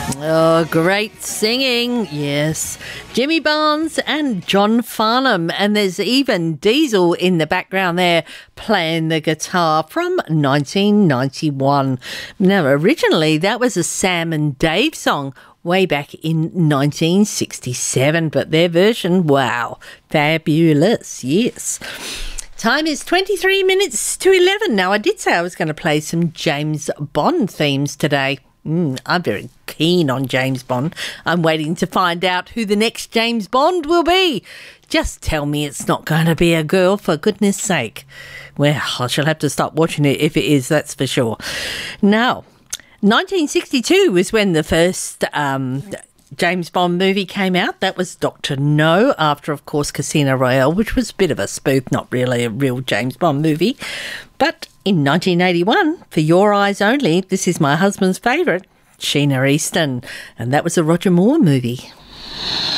Oh, great singing, yes. Jimmy Barnes and John Farnham, and there's even Diesel in the background there playing the guitar from 1991. Now, originally that was a Sam and Dave song way back in 1967, but their version, wow, fabulous, yes. Time is 23 minutes to 11. Now, I did say I was going to play some James Bond themes today. I'm very keen on James Bond. I'm waiting to find out who the next James Bond will be. Just tell me it's not going to be a girl, for goodness sake. Well, I shall have to stop watching it if it is, that's for sure. Now, 1962 was when the first James Bond movie came out. That was Dr. No, after, of course, Casino Royale, which was a bit of a spoof, not really a real James Bond movie. But in 1981, For Your Eyes Only, this is my husband's favourite, Sheena Easton, and that was a Roger Moore movie.